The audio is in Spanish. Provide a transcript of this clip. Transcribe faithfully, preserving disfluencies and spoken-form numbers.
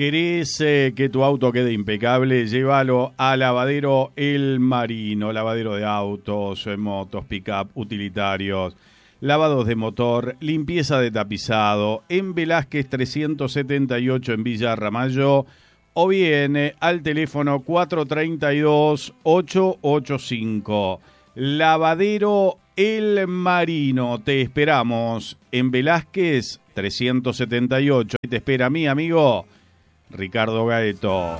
¿Querés eh, que tu auto quede impecable? Llévalo a Lavadero El Marino, lavadero de autos, eh, motos, pick-up, utilitarios, lavados de motor, limpieza de tapizado, en Velázquez trescientos setenta y ocho en Villa Ramallo, o bien eh, al teléfono cuatro tres dos, ocho ocho cinco. Lavadero El Marino, te esperamos en Velázquez trescientos setenta y ocho. Te espera mi amigo Ricardo Gaeto.